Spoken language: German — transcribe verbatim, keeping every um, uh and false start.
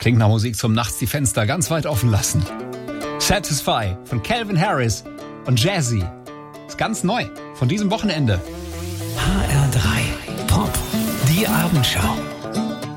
Klingt nach Musik zum Nachts die Fenster ganz weit offen lassen. Satisfy von Calvin Harris und Jazzy. Ist ganz neu von diesem Wochenende. H R drei Pop, die Abendschau.